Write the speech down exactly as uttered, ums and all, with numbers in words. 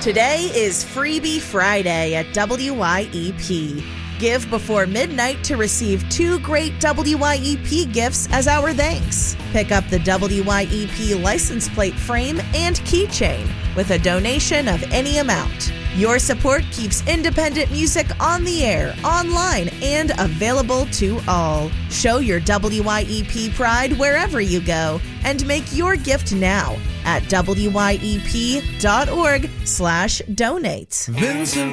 Today is Freebie Friday at W Y E P. Give before midnight to receive two great W Y E P gifts as our thanks. Pick up the W Y E P license plate frame and keychain with a donation of any amount. Your support keeps independent music on the air, online, and available to all. Show your W Y E P pride wherever you go and make your gift now at W Y E P dot org slash donate. Vincent